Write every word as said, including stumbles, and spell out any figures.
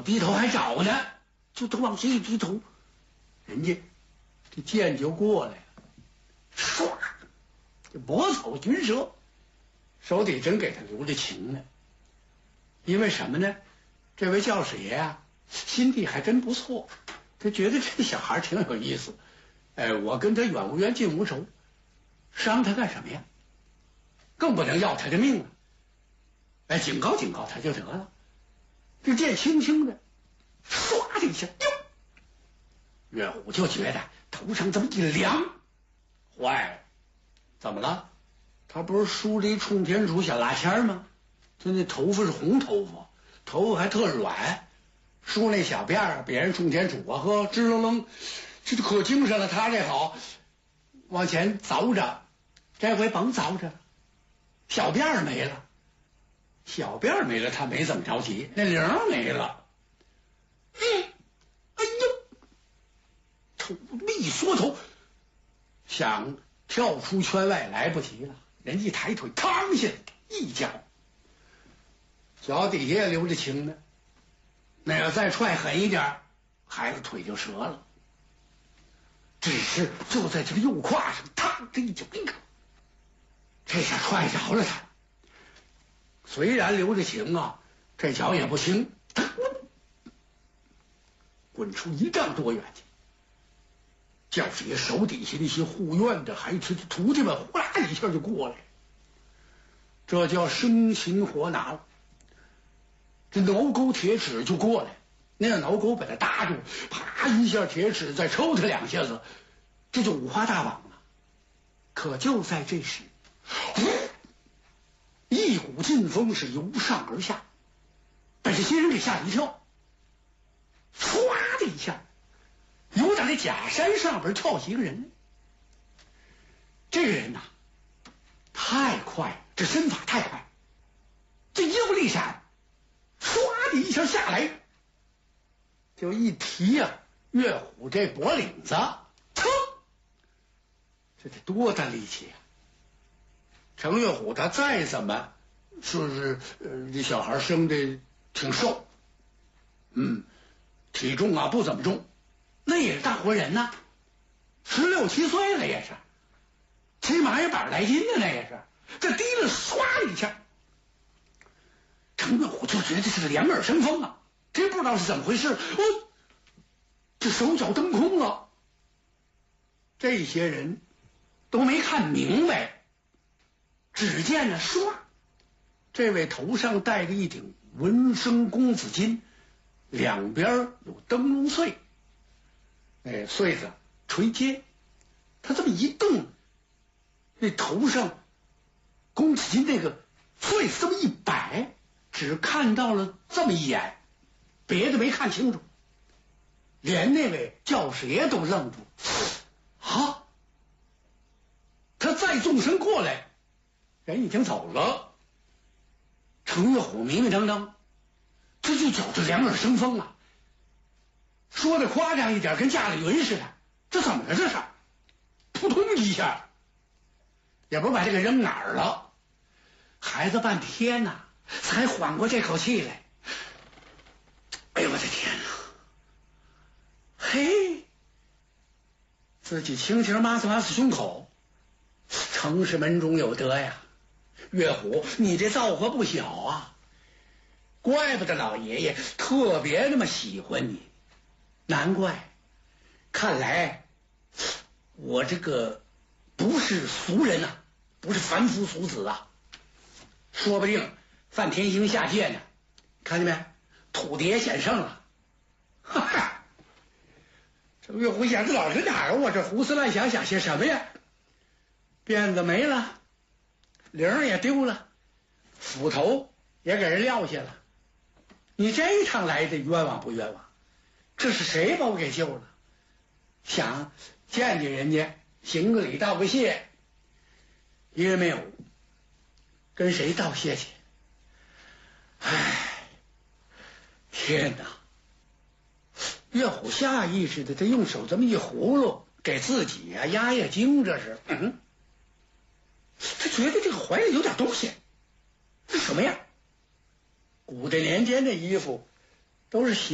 低头还找呢，就他往这一低头，人家这剑就过来了，唰，这博草军蛇，手底真给他留着情呢。因为什么呢？这位教师爷啊，心地还真不错，他觉得这小孩挺有意思。哎，我跟他远无冤近无仇，伤他干什么呀？更不能要他的命啊！哎，警告警告他就得了。这剑轻轻的，唰的一下，哟！岳虎就觉得头上这么一凉，坏了，怎么了？他不是梳着一冲天杵小拉签吗？他那头发是红头发，头发还特软，梳那小辫儿，别人冲天杵啊，呵，支棱棱，这就可精神了。他这好，往前凿着，这回甭凿着了，小辫儿没了。小辫儿没了，他没怎么着急，那铃儿没了。嗯，哎呦，头一缩头，想跳出圈外来不及了。人一抬腿，嘡下来一脚，脚底下也留着情呢。那要再踹狠一点，孩子腿就折了。只是就在这个右胯上，嘡这一脚，哎呀，这下踹着了他。虽然留着情啊，这脚也不轻，滚出一丈多远去。教师爷手底下那些护院的还是徒弟们，呼啦一下就过来，这叫生擒活拿了。这挠钩铁齿就过来，那样挠钩把他搭住，啪一下铁齿再抽他两下子，这就五花大绑了。可就在这时，一股劲风是由上而下，把这些人给吓一跳。唰的一下，由打那假山上边跳起一个人。这个人呐、啊，太快，这身法太快，这一不立闪，唰的一下下来，就一提呀、啊，岳虎这脖领子，噌，这得多大力气啊！程岳虎他再怎么说是呃，这小孩生的挺瘦，嗯，体重啊不怎么重，那也是大活人呐，十六七岁了也是，起码也百来斤的那也是，这提了唰一下，程岳虎就觉得这是两耳生风啊，真不知道是怎么回事，我这手脚蹬空了，这些人都没看明白。只见呢，唰，这位头上戴着一顶文生公子巾，两边有灯笼穗，哎，穗子垂接，他这么一动，那头上公子巾那个穗子这么一摆，只看到了这么一眼，别的没看清楚，连那位教师爷都愣住，啊，他再纵身过来。人已经走了，程岳虎迷迷瞪瞪，这就觉着两耳生风啊！说的夸张一点，跟驾了云似的。这怎么了？这是扑通一下，也不知道把这个扔哪儿了。孩子半天呐、啊，才缓过这口气来。哎呦我的天哪！嘿，自己轻轻抹擦抹擦胸口，程氏门中有德呀。岳虎，你这造化不小啊！怪不得老爷爷特别那么喜欢你，难怪，看来我这个不是俗人呐、啊，不是凡夫俗子啊，说不定范天星下界呢，看见没？土地也显圣了，哈哈！这岳虎眼子老是哪儿？我这胡思乱想想些什么呀？辫子没了。铃儿也丢了，斧头也给人撂下了。你这一趟来的冤枉不冤枉？这是谁把我给救了？想见见人家，行个礼，道个谢，一个没有。跟谁道谢去？唉，天哪！岳虎下意识的，他用手这么一葫芦，给自己呀、啊、压压惊，这是。嗯，他觉得这个怀里有点东西，这什么呀？古代年间的衣服都是